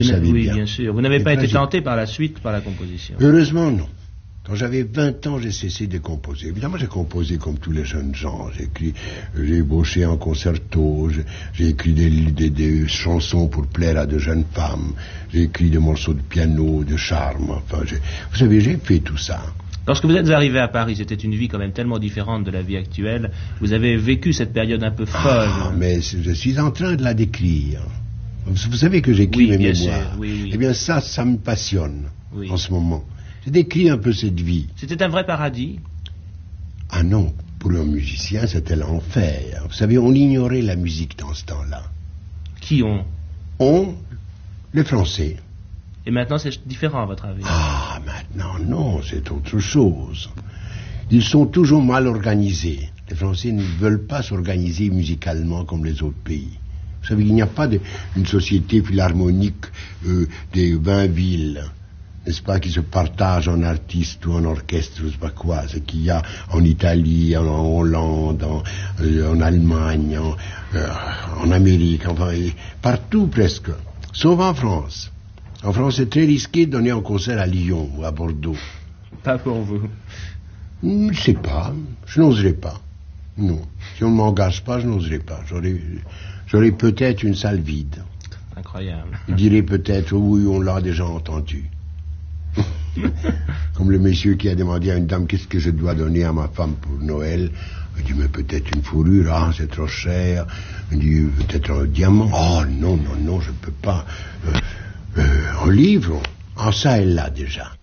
Oui, bien sûr. Vous n'avez pas été tenté par la suite, par la composition? Heureusement, non. Quand j'avais 20 ans, j'ai cessé de composer. Évidemment, j'ai composé comme tous les jeunes gens. J'ai ébauché en concerto, j'ai écrit des chansons pour plaire à de jeunes femmes. J'ai écrit des morceaux de piano, de charme. Enfin, vous savez, j'ai fait tout ça. Lorsque vous êtes arrivé à Paris, c'était une vie quand même tellement différente de la vie actuelle. Vous avez vécu cette période un peu folle. Mais je suis en train de la décrire. Vous savez que j'écris mes mémoires. Oui. Eh bien, ça me passionne en ce moment. J'ai décrit un peu cette vie. C'était un vrai paradis? Ah non, pour un musicien, c'était l'enfer. Vous savez, on ignorait la musique dans ce temps-là. Qui on? On, les Français. Et maintenant, c'est différent, à votre avis? Ah, maintenant, non, c'est autre chose. Ils sont toujours mal organisés. Les Français ne veulent pas s'organiser musicalement comme les autres pays. Vous savez, il n'y a pas une société philharmonique des 20 villes, n'est-ce pas, qui se partagent en artistes ou en orchestre, je ne sais pas quoi. Ce qu'il y a en Italie, en Hollande, en Allemagne, en Amérique, enfin, partout presque, sauf en France. En France, c'est très risqué de donner un concert à Lyon ou à Bordeaux. Pas pour vous? Je ne sais pas, je n'oserais pas. Non, si on ne m'engage pas, je n'oserais pas. J'aurais peut-être une salle vide. Incroyable. Je dirais peut-être, oui, on l'a déjà entendu. Comme le monsieur qui a demandé à une dame qu'est-ce que je dois donner à ma femme pour Noël. Il dit, mais peut-être une fourrure, c'est trop cher. Il dit, peut-être un diamant. Oh non, je ne peux pas. Un livre, ça elle l'a déjà.